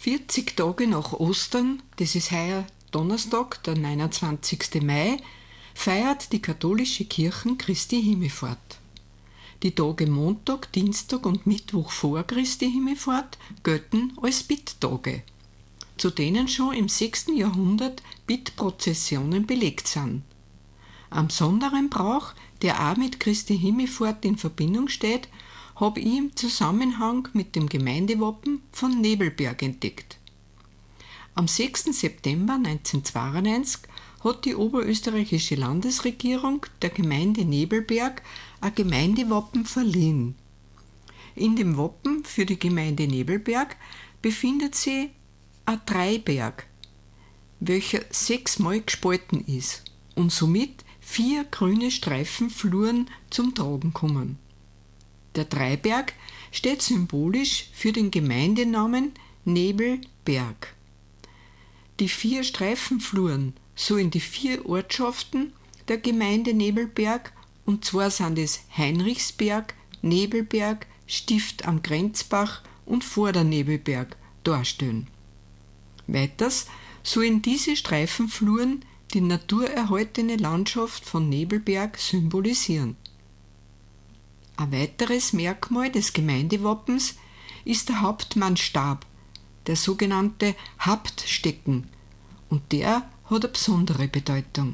40 Tage nach Ostern, das ist heuer Donnerstag, der 29. Mai, feiert die katholische Kirche Christi Himmelfahrt. Die Tage Montag, Dienstag und Mittwoch vor Christi Himmelfahrt gelten als Bitttage, zu denen schon im 6. Jahrhundert Bittprozessionen belegt sind. Am besonderen Brauch, der auch mit Christi Himmelfahrt in Verbindung steht, habe ich im Zusammenhang mit dem Gemeindewappen von Nebelberg entdeckt. Am 6. September 1992 hat die oberösterreichische Landesregierung der Gemeinde Nebelberg ein Gemeindewappen verliehen. In dem Wappen für die Gemeinde Nebelberg befindet sich ein Dreiberg, welcher 6-mal gespalten ist und somit 4 grüne Streifenfluren zum Tragen kommen. Der Dreiberg steht symbolisch für den Gemeindenamen Nebelberg. Die 4 Streifenfluren sollen die 4 Ortschaften der Gemeinde Nebelberg, und zwar sind es Heinrichsberg, Nebelberg, Stift am Grenzbach und Vordernebelberg, darstellen. Weiters sollen diese Streifenfluren die naturerhaltene Landschaft von Nebelberg symbolisieren. Ein weiteres Merkmal des Gemeindewappens ist der Hauptmannstab, der sogenannte Hauptstecken, und der hat eine besondere Bedeutung.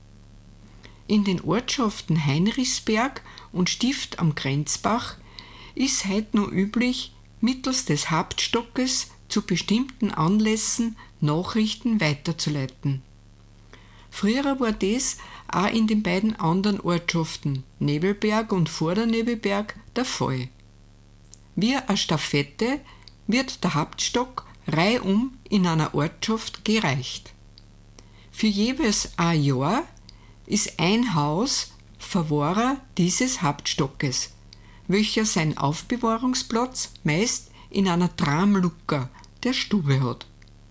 In den Ortschaften Heinrichsberg und Stift am Grenzbach ist heute noch üblich, mittels des Hauptstockes zu bestimmten Anlässen Nachrichten weiterzuleiten. Früher war das auch in den beiden anderen Ortschaften Nebelberg und Vordernebelberg der Fall. Wie eine Stafette wird der Hauptstock reihum in einer Ortschaft gereicht. Für jeweils ein Jahr ist ein Haus Verwahrer dieses Hauptstockes, welcher seinen Aufbewahrungsplatz meist in einer Tramlucke der Stube hat.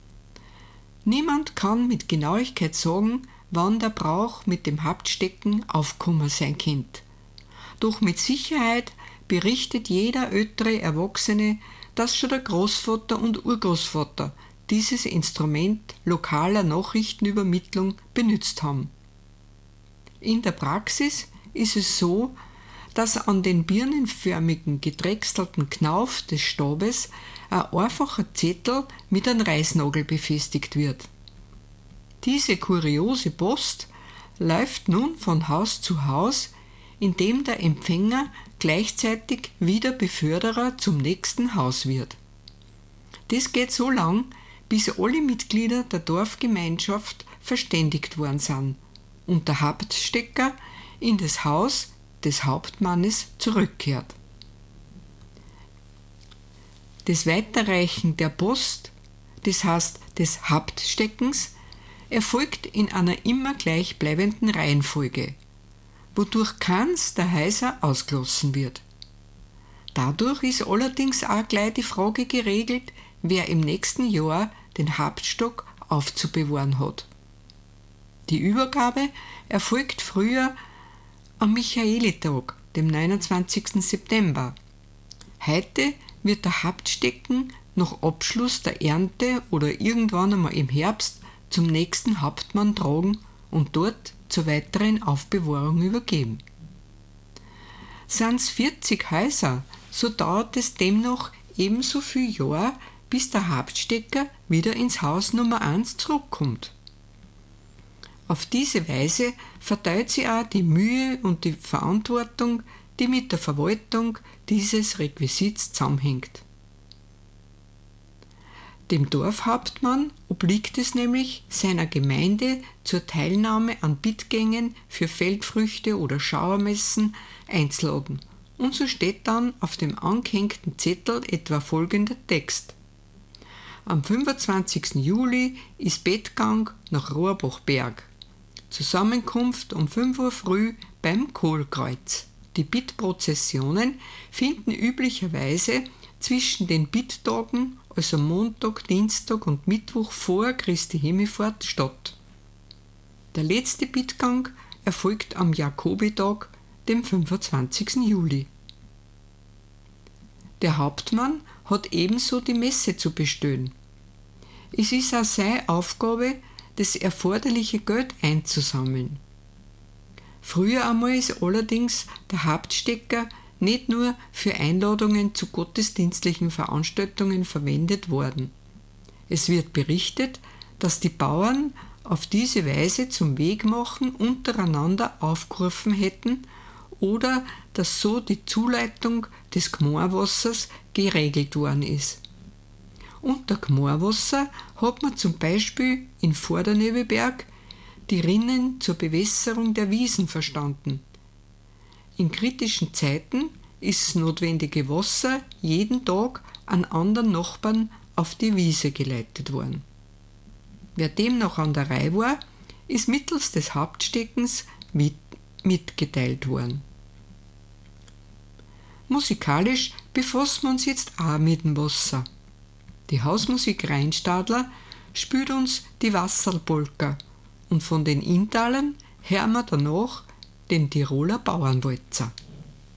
Niemand kann mit Genauigkeit sagen, wann der Brauch mit dem Hauptstecken aufgekommen sein könnte. Doch mit Sicherheit berichtet jeder ältere Erwachsene, dass schon der Großvater und Urgroßvater dieses Instrument lokaler Nachrichtenübermittlung benutzt haben. In der Praxis ist es so, dass an den birnenförmigen gedrechselten Knauf des Stabes ein einfacher Zettel mit einem Reißnagel befestigt wird. Diese kuriose Post läuft nun von Haus zu Haus, indem der Empfänger gleichzeitig wieder Beförderer zum nächsten Haus wird. Das geht so lang, bis alle Mitglieder der Dorfgemeinschaft verständigt worden sind und der Hauptstecker in das Haus des Hauptmannes zurückkehrt. Das Weiterreichen der Post, das heißt des Hauptsteckens, erfolgt in einer immer gleichbleibenden Reihenfolge, wodurch keins der Häuser ausgeschlossen wird. Dadurch ist allerdings auch gleich die Frage geregelt, wer im nächsten Jahr den Hauptstock aufzubewahren hat. Die Übergabe erfolgt früher am Michaelitag, dem 29. September. Heute wird der Hauptstecken nach Abschluss der Ernte oder irgendwann einmal im Herbst zum nächsten Hauptmann tragen und dort zur weiteren Aufbewahrung übergeben. Sind es 40 Häuser, so dauert es demnach ebenso viel Jahre, bis der Hauptstecker wieder ins Haus Nummer 1 zurückkommt. Auf diese Weise verteilt sich auch die Mühe und die Verantwortung, die mit der Verwaltung dieses Requisits zusammenhängt. Dem Dorfhauptmann obliegt es nämlich, seiner Gemeinde zur Teilnahme an Bittgängen für Feldfrüchte oder Schauermessen einzuladen, und so steht dann auf dem angehängten Zettel etwa folgender Text: Am 25. Juli ist Bettgang nach Rohrbachberg. Zusammenkunft um 5 Uhr früh beim Kohlkreuz. Die Bittprozessionen finden üblicherweise zwischen den Bitttagen, also Montag, Dienstag und Mittwoch vor Christi Himmelfahrt, statt. Der letzte Bittgang erfolgt am Jakobitag, dem 25. Juli. Der Hauptmann hat ebenso die Messe zu bestellen. Es ist auch seine Aufgabe, das erforderliche Geld einzusammeln. Früher einmal ist allerdings der Hauptstecker nicht nur für Einladungen zu gottesdienstlichen Veranstaltungen verwendet worden. Es wird berichtet, dass die Bauern auf diese Weise zum Wegmachen untereinander aufgerufen hätten oder dass so die Zuleitung des Gmoorwassers geregelt worden ist. Unter Gmoorwasser hat man zum Beispiel in Vordernövelberg die Rinnen zur Bewässerung der Wiesen verstanden. In kritischen Zeiten ist das notwendige Wasser jeden Tag an anderen Nachbarn auf die Wiese geleitet worden. Wer dem noch an der Reihe war, ist mittels des Hauptsteckens mitgeteilt worden. Musikalisch befassen wir uns jetzt auch mit dem Wasser. Die Hausmusik Rheinstadler spielt uns die Wasserlpolka und von den Inntalern hören wir danach den Tiroler Bauernwalzer.